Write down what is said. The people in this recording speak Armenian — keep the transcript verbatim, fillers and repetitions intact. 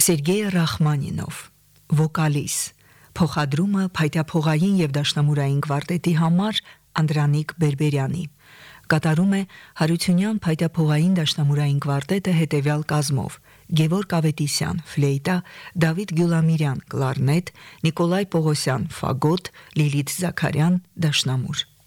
Սերգեյ Ռախմանինով, վոկալիս, փոխադրումը փայտյափողային եւ դաշնամուրային կվարտետի համար Անդրանիկ Բերբերյանի, կատարում է Հարությունյան փայտյափողային դաշնամուրային կվարտետը հետևյալ կազմով. Գևորգ Ավետիսյան, ֆլեյտա, Դավիթ Գյուլամիրյան, կլարնետ, Նիկոլայ Պողոսյան, ֆագոտ, Լիլիթ Զաքարյան, դաշնամուր։